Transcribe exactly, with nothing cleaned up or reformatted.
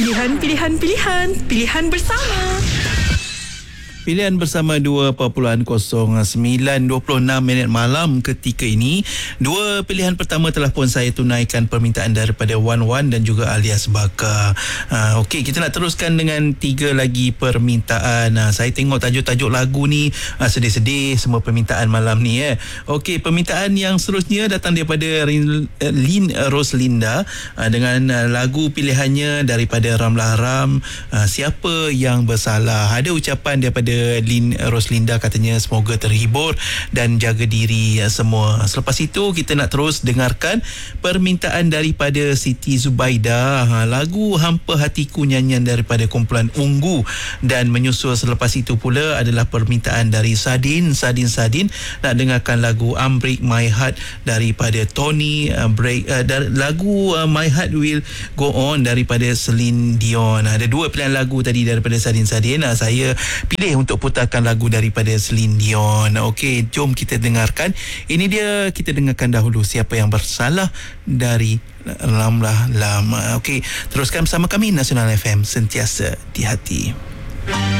Pilihan, pilihan, pilihan. Pilihan bersama. Pilihan bersama dua kosong kosong sembilan dua puluh enam minit malam ketika ini. Dua pilihan pertama telah pun saya tunaikan permintaan daripada Wan Wan dan juga alias Bakar. Uh, Okey, kita nak teruskan dengan tiga lagi permintaan. Uh, saya tengok tajuk-tajuk lagu ni uh, sedih-sedih semua permintaan malam ni eh. Okey, permintaan yang seterusnya datang daripada Rin, uh, Lin Roslinda uh, dengan uh, lagu pilihannya daripada Ramlah Ram, uh, Siapa Yang Bersalah. Ada ucapan daripada Lin Roslinda, katanya semoga terhibur dan jaga diri semua. Selepas itu kita nak terus dengarkan permintaan daripada Siti Zubaida, ha, lagu Hampa Hatiku, nyanyian daripada kumpulan Ungu. Dan menyusul selepas itu pula adalah permintaan dari Sadin Sadin Sadin nak dengarkan lagu Unbreak My Heart daripada Tony, uh, break uh, dari, lagu uh, My Heart Will Go On daripada Celine Dion. Ada dua pilihan lagu tadi daripada Sadin Sadin. uh, Saya pilih untuk putarkan lagu daripada Celine Dion. Okey, jom kita dengarkan. Ini dia, kita dengarkan dahulu Siapa Yang Bersalah dari Ramlah Ram. Okey, teruskan bersama kami Nasional F M, sentiasa di hati.